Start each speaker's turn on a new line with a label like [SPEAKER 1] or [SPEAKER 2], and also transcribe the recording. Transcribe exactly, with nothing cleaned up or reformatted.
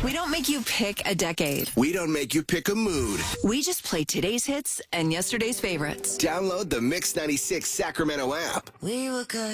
[SPEAKER 1] We don't make you pick a decade.
[SPEAKER 2] We don't make you pick a mood.
[SPEAKER 1] We just play today's hits and yesterday's favorites.
[SPEAKER 2] Download the Mix ninety-six Sacramento app.
[SPEAKER 3] We were good.